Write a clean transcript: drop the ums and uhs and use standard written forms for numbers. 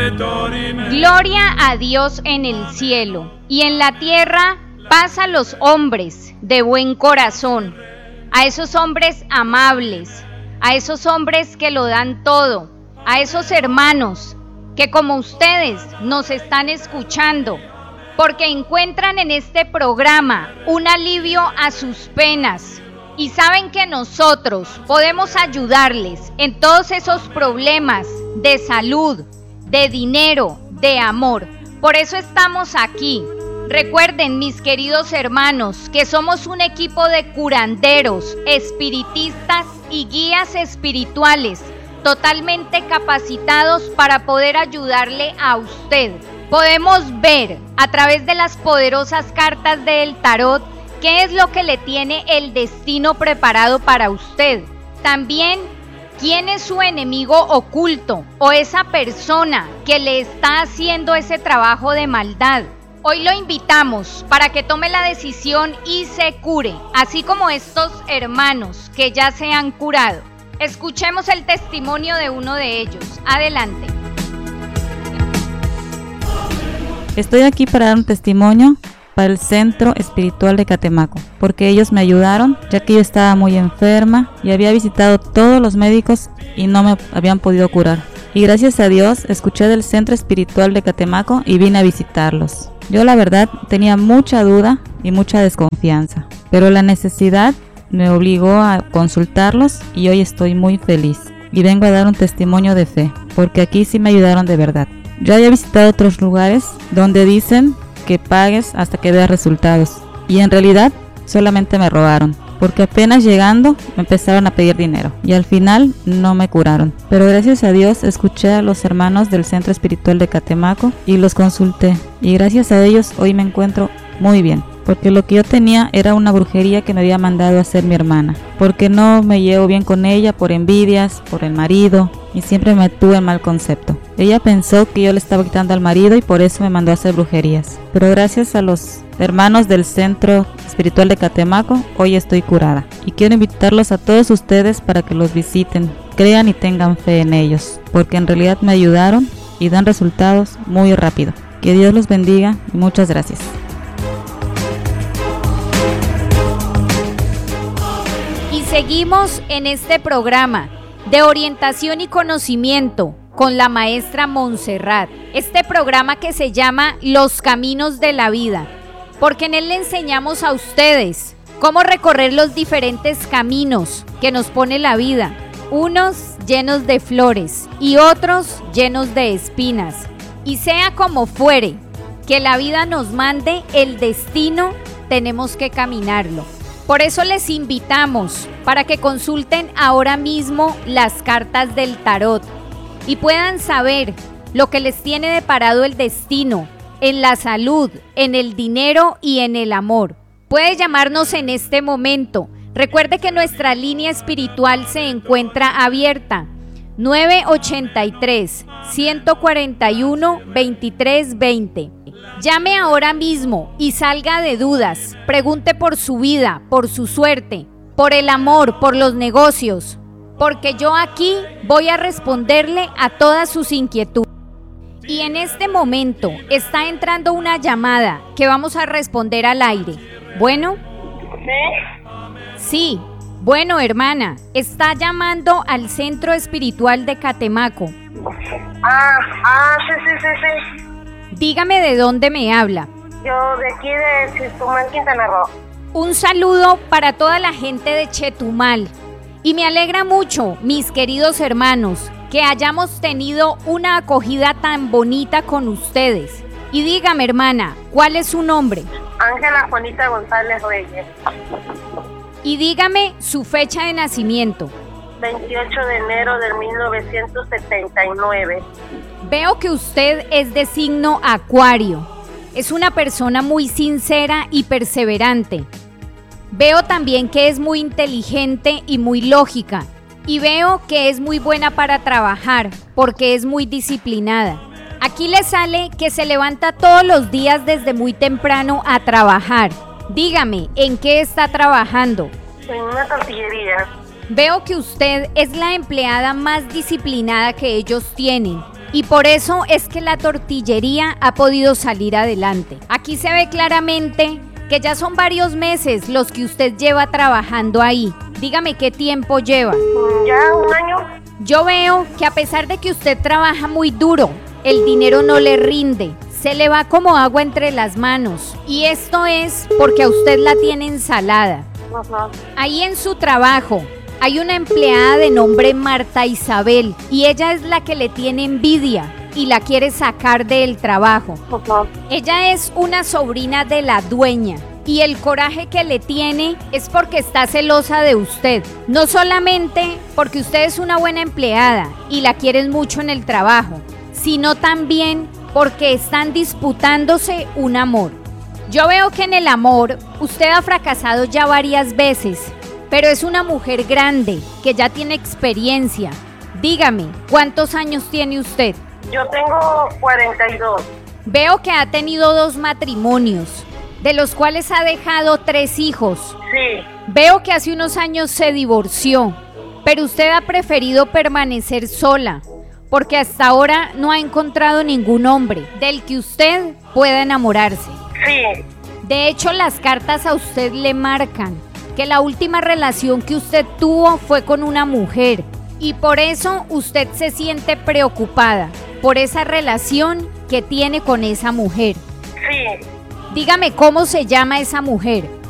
Gloria a Dios en el cielo, y en la tierra paz a los hombres de buen corazón, a esos hombres amables, a esos hombres que lo dan todo, a esos hermanos que como ustedes nos están escuchando, porque encuentran en este programa un alivio a sus penas y saben que nosotros podemos ayudarles en todos esos problemas de salud, de dinero, de amor. Por eso estamos aquí. Recuerden, mis queridos hermanos, que somos un equipo de curanderos, espiritistas y guías espirituales totalmente capacitados para poder ayudarle a usted. Podemos ver a través de las poderosas cartas del tarot qué es lo que le tiene el destino preparado para usted. También quién es su enemigo oculto o esa persona que le está haciendo ese trabajo de maldad. Hoy lo invitamos para que tome la decisión y se cure, así como estos hermanos que ya se han curado. Escuchemos el testimonio de uno de ellos. Adelante. Estoy aquí para dar un testimonio para el Centro Espiritual de Catemaco, porque ellos me ayudaron, ya que yo estaba muy enferma y había visitado todos los médicos y no me habían podido curar. Y gracias a Dios escuché del Centro Espiritual de Catemaco y vine a visitarlos. Yo la verdad tenía mucha duda y mucha desconfianza, pero la necesidad me obligó a consultarlos y hoy estoy muy feliz. Y vengo a dar un testimonio de fe, porque aquí sí me ayudaron de verdad. Yo había visitado otros lugares donde dicen que pagues hasta que veas resultados, y en realidad solamente me robaron, porque apenas llegando me empezaron a pedir dinero y al final no me curaron. Pero gracias a Dios escuché a los hermanos del Centro Espiritual de Catemaco y los consulté, y gracias a ellos hoy me encuentro muy bien, porque lo que yo tenía era una brujería que me había mandado a hacer mi hermana, porque no me llevo bien con ella por envidias, por el marido, y siempre me tuve mal concepto. Ella pensó que yo le estaba quitando al marido y por eso me mandó a hacer brujerías, pero gracias a los hermanos del Centro Espiritual de Catemaco hoy estoy curada, y quiero invitarlos a todos ustedes para que los visiten, crean y tengan fe en ellos, porque en realidad me ayudaron y dan resultados muy rápido. Que Dios los bendiga y muchas gracias. Seguimos en este programa de orientación y conocimiento con la maestra Montserrat. Este programa que se llama Los Caminos de la Vida, porque en él le enseñamos a ustedes cómo recorrer los diferentes caminos que nos pone la vida, unos llenos de flores y otros llenos de espinas. Y sea como fuere, que la vida nos mande el destino, tenemos que caminarlo. Por eso les invitamos para que consulten ahora mismo las cartas del tarot y puedan saber lo que les tiene deparado el destino en la salud, en el dinero y en el amor. Puede llamarnos en este momento. Recuerde que nuestra línea espiritual se encuentra abierta. 983-141-2320. Llame ahora mismo y salga de dudas. Pregunte por su vida, por su suerte, por el amor, por los negocios, porque yo aquí voy a responderle a todas sus inquietudes. Y en este momento está entrando una llamada que vamos a responder al aire. ¿Bueno? Sí. Bueno, hermana, está llamando al Centro Espiritual de Catemaco. Sí. Dígame de dónde me habla. Yo de aquí de Chetumal, Quintana Roo. Un saludo para toda la gente de Chetumal. Y me alegra mucho, mis queridos hermanos, que hayamos tenido una acogida tan bonita con ustedes. Y dígame, hermana, ¿cuál es su nombre? Ángela Juanita González Reyes. Y dígame su fecha de nacimiento. 28 de enero de 1979. Veo que usted es de signo Acuario. Es una persona muy sincera y perseverante. Veo también que es muy inteligente y muy lógica. Y veo que es muy buena para trabajar porque es muy disciplinada. Aquí le sale que se levanta todos los días desde muy temprano a trabajar. Dígame, ¿en qué está trabajando? En una tortillería. Veo que usted es la empleada más disciplinada que ellos tienen. Y por eso es que la tortillería ha podido salir adelante. Aquí se ve claramente que ya son varios meses los que usted lleva trabajando ahí. Dígame qué tiempo lleva. Ya un año. Yo veo que a pesar de que usted trabaja muy duro, el dinero no le rinde. Se le va como agua entre las manos. Y esto es porque a usted la tiene ensalada. Ajá. Ahí en su trabajo hay una empleada de nombre Marta Isabel y ella es la que le tiene envidia y la quiere sacar del trabajo. Ajá. Ella es una sobrina de la dueña y el coraje que le tiene es porque está celosa de usted. No solamente porque usted es una buena empleada y la quieren mucho en el trabajo, sino también porque están disputándose un amor. Yo veo que en el amor usted ha fracasado ya varias veces, pero es una mujer grande que ya tiene experiencia. Dígame, ¿cuántos años tiene usted? Yo tengo 42. Veo que ha tenido 2 matrimonios, de los cuales ha dejado 3 hijos. Sí. Veo que hace unos años se divorció, pero usted ha preferido permanecer sola, porque hasta ahora no ha encontrado ningún hombre del que usted pueda enamorarse. Sí. De hecho, las cartas a usted le marcan que la última relación que usted tuvo fue con una mujer y por eso usted se siente preocupada por esa relación que tiene con esa mujer. Sí. Dígame cómo se llama esa mujer.